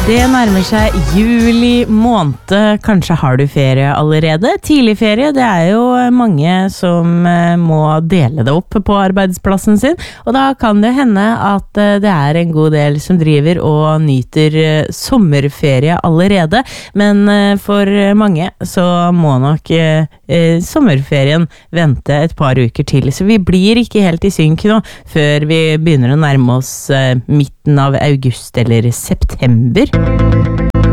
Det nærmer seg juli måned, kanskje har du ferie allerede. Tidlig ferie, det jo mange som må dele det opp på arbeidsplassen sin, og da kan det hende at det en god del som driver og nyter sommerferie allerede, men for mange så må nok sommerferien vente et par uker til, så vi blir ikke helt i synk nå før vi begynner å nærme oss midten av august eller september.